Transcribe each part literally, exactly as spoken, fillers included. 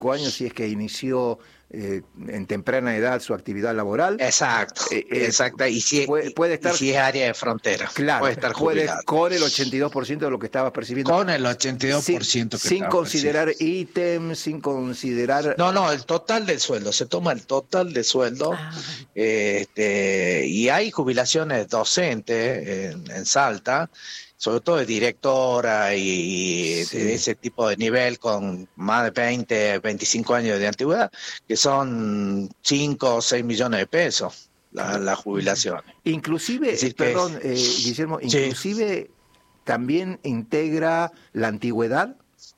años si es que inició eh, en temprana edad su actividad laboral. Exacto, eh, eh, exacto. Y si, puede, puede estar, y si es área de frontera, claro, puede estar jubilado. Puede, con el ochenta y dos por ciento de lo que estaba percibiendo. Con el ochenta y dos por ciento sin, que sin estaba considerar percibiendo. ítems, sin considerar... No, no, el total del sueldo, se toma el total de sueldo. Ah. Este, y hay jubilaciones docentes en, en Salta, sobre todo de directora y Sí. de ese tipo de nivel con más de veinte, veinticinco años de antigüedad, que son cinco o seis millones de pesos la, la jubilación. Inclusive, Es decir perdón, que, eh, Guillermo, sí. inclusive también integra la antigüedad.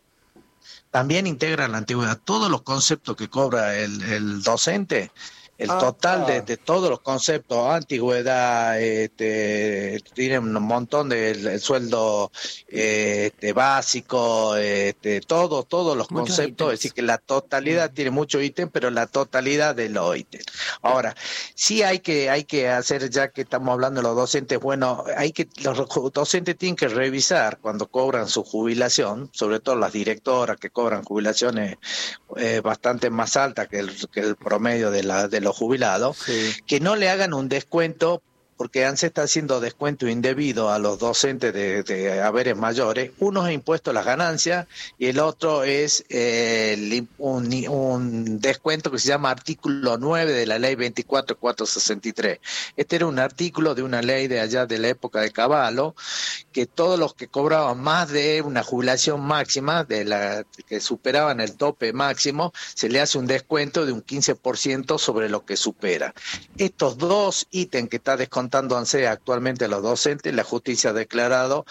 También integra la antigüedad, todos los conceptos que cobra el, el docente, el Ah, total ah. de, de todos los conceptos, antigüedad, este, tiene un montón de el, el sueldo este, básico, este, todo, todos los Muchos conceptos, ítems. es decir que la totalidad mm. tiene muchos ítems, pero la totalidad de los ítems. Ahora, sí hay que, hay que hacer, ya que estamos hablando de los docentes, bueno, hay que, los docentes tienen que revisar cuando cobran su jubilación, sobre todo las directoras que cobran jubilaciones eh, bastante más altas que el, que el promedio de la de los jubilados, sí. que no le hagan un descuento, porque ANSES está haciendo descuento indebido a los docentes de, de haberes mayores. Uno es impuesto a las ganancias y el otro es eh, el, un, un descuento que se llama artículo nueve de la ley veinticuatro mil cuatrocientos sesenta y tres. Este era un artículo de una ley de allá de la época de Cavallo, que todos los que cobraban más de una jubilación máxima, de la que superaban el tope máximo, se le hace un descuento de un quince por ciento sobre lo que supera. Estos dos ítems que está descontando ANSES actualmente a los docentes, la justicia ha declarado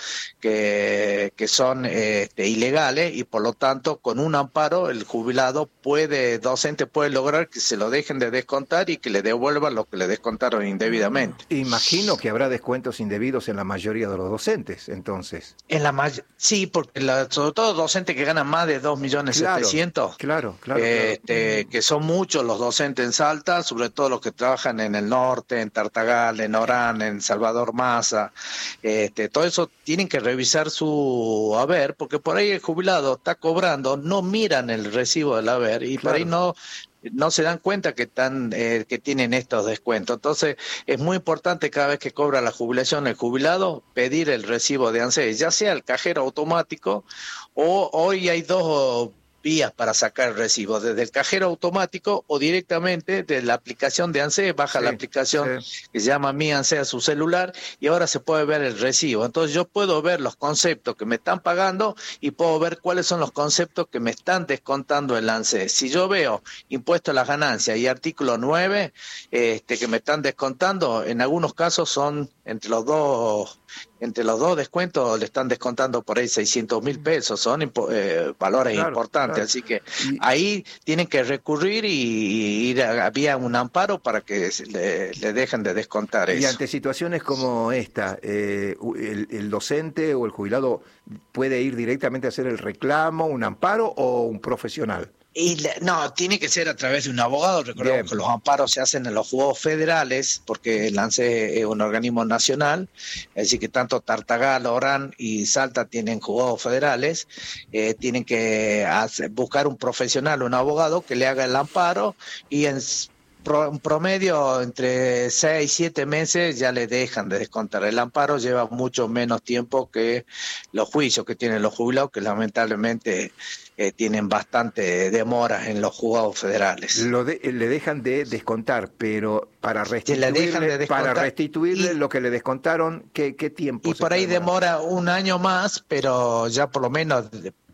que, que son este, ilegales y por lo tanto con un amparo el jubilado puede, docente puede lograr que se lo dejen de descontar y que le devuelvan lo que le descontaron indebidamente. Imagino que habrá descuentos indebidos en la mayoría de los docentes, entonces. En la may- sí, porque la, sobre todo docentes que ganan más de dos millones setecientos. Claro, claro, claro, Este, claro. que son muchos los docentes en Salta, sobre todo los que trabajan en el norte, en Tartagal, en Orán, en Salvador Maza. Este, todo eso tienen que revisar su haber, porque por ahí el jubilado está cobrando, no miran el recibo del haber y claro. por ahí no no se dan cuenta que están eh, que tienen estos descuentos. Entonces es muy importante cada vez que cobra la jubilación el jubilado pedir el recibo de ANSES, ya sea el cajero automático o hoy hay dos vías para sacar el recibo, desde el cajero automático o directamente de la aplicación de ANSES, baja sí, la aplicación sí. que se llama Mi ANSES a su celular y ahora se puede ver el recibo. Entonces yo puedo ver los conceptos que me están pagando y puedo ver cuáles son los conceptos que me están descontando el ANSES. Si yo veo impuesto a las ganancias y artículo nueve este, que me están descontando, en algunos casos son entre los dos entre los dos descuentos le están descontando por ahí seiscientos mil pesos, son eh, valores claro, importantes, claro. Así que y, ahí tienen que recurrir y, y ir a, vía un amparo para que le, le dejen de descontar y eso. Y ante situaciones como esta, eh, el, el docente o el jubilado puede ir directamente a hacer el reclamo, un amparo o un profesional. Y le, no, tiene que ser a través de un abogado. Recordemos Bien. que los amparos se hacen en los juzgados federales, porque el ANSES es un organismo nacional, es decir que tanto Tartagal, Orán y Salta tienen juzgados federales, eh, tienen que hacer, buscar un profesional, un abogado que le haga el amparo y en un promedio entre seis y siete meses ya le dejan de descontar. El amparo lleva mucho menos tiempo que los juicios que tienen los jubilados, que lamentablemente eh, tienen bastante demoras en los juzgados federales. Lo de, le dejan de descontar, pero para restituirle, de para restituirle y, lo que le descontaron, ¿qué, qué tiempo? Y por ahí demora un año más, pero ya por lo menos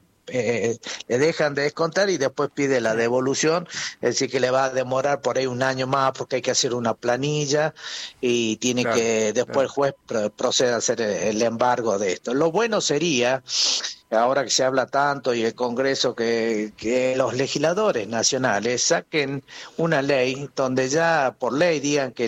Eh, le dejan de descontar y después pide la devolución, es decir que le va a demorar por ahí un año más porque hay que hacer una planilla y tiene claro, que después claro. el juez procede a hacer el embargo de esto. Lo bueno sería, ahora que se habla tanto y el Congreso, que, que los legisladores nacionales saquen una ley donde ya por ley digan que los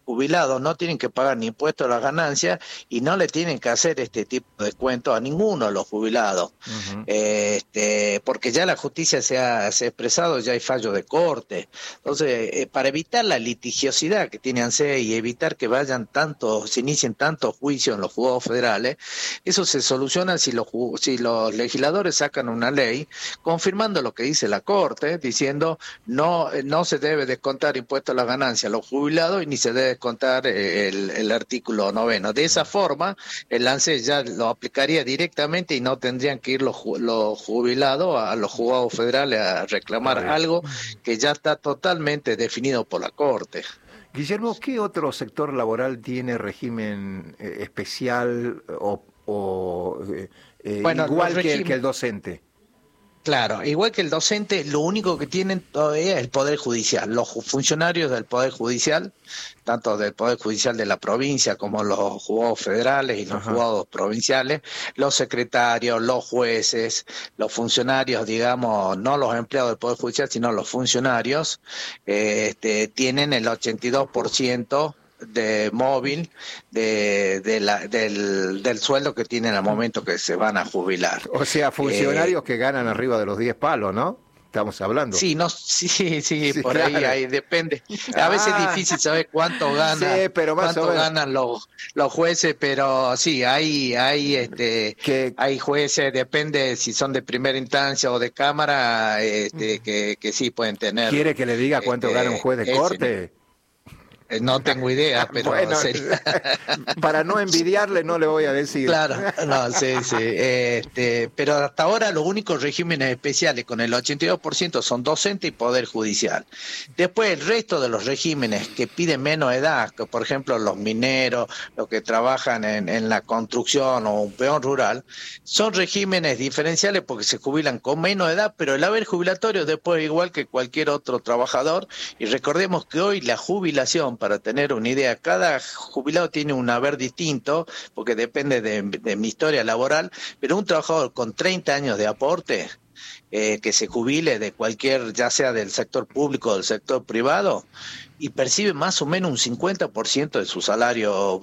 jubilados no tienen que pagar ni impuestos a las ganancias y no le tienen que hacer este tipo de descuentos a ninguno de los jubilados. Uh-huh. eh, este, porque ya la justicia se ha, se ha expresado, ya hay fallo de corte. Entonces, eh, para evitar la litigiosidad que tiene ANSES y evitar que vayan tantos, se inicien tantos juicios en los juzgados federales, eso se soluciona si los, si los legisladores sacan una ley confirmando lo que dice la Corte, diciendo no, no se debe descontar impuestos a las ganancias a los jubilados y ni se debe descontar el, el artículo noveno. De esa forma, el ANSES ya lo aplicaría directamente y no tendrían que ir los, los jubilados a los juzgados federales a reclamar algo que ya está totalmente definido por la Corte. Guillermo, ¿qué otro sector laboral tiene régimen eh, especial o, o eh, bueno, igual que, régimen... que el docente? Claro, igual que el docente, lo único que tienen todavía es el Poder Judicial. Los funcionarios del Poder Judicial, tanto del Poder Judicial de la provincia como los juzgados federales y los Ajá. juzgados provinciales, los secretarios, los jueces, los funcionarios, digamos, no los empleados del Poder Judicial, sino los funcionarios, eh, este, tienen el ochenta y dos por ciento de móvil de, de la, del, del sueldo que tienen al momento que se van a jubilar. O sea, funcionarios eh, que ganan arriba de los diez palos, ¿no? Estamos hablando. Sí, no, sí, sí, sí por claro. ahí, ahí depende. A veces ah, es difícil saber cuánto gana, sí, pero más cuánto ganan los, los jueces, pero sí, hay, hay, este, que, hay jueces, depende si son de primera instancia o de cámara, este, que, que sí pueden tener. ¿Quiere que le diga cuánto este, gana un juez de ese, corte? No tengo idea, pero bueno, sería... para no envidiarle no le voy a decir. Claro, no, sí, sí. Este, pero hasta ahora los únicos regímenes especiales con el ochenta y dos por ciento son docente y Poder Judicial. Después el resto de los regímenes que piden menos edad, que por ejemplo los mineros, los que trabajan en, en la construcción o un peón rural, son regímenes diferenciales porque se jubilan con menos edad, pero el haber jubilatorio después es igual que cualquier otro trabajador. Y recordemos que hoy la jubilación, para tener una idea, cada jubilado tiene un haber distinto, porque depende de, de mi historia laboral, pero un trabajador con treinta años de aporte, eh, que se jubile de cualquier, ya sea del sector público o del sector privado, y percibe más o menos un cincuenta por ciento de su salario